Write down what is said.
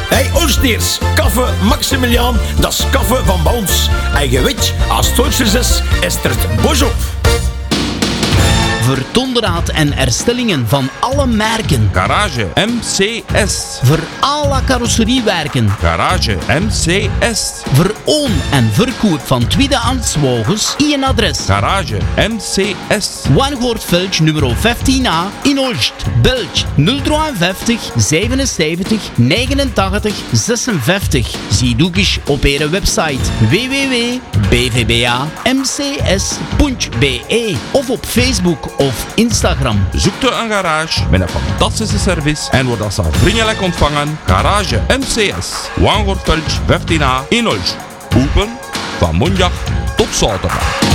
Hey Oosteers, kaffe Maximiliaan, dat is kaffe van bij ons. En je weet, als het Duitsers is er het bos op. Voor onderhoud en herstellingen van alle merken. Garage MCS. Voor alle carrosseriewerken. Garage MCS. Voor oon- en verkoop van tweedehands wagens. Eén adres. Garage MCS. Wangoortveld nummer 15A in Olst. Belg 053 77 89 56. Zie ook eens op onze website www.bvbamcs.be of op Facebook of Instagram. Zoekt u een garage met een fantastische service en wordt als vriendelijk ontvangen. Garage MCS. Wangoortveld 15A in Olst. Open van maandag tot zaterdag.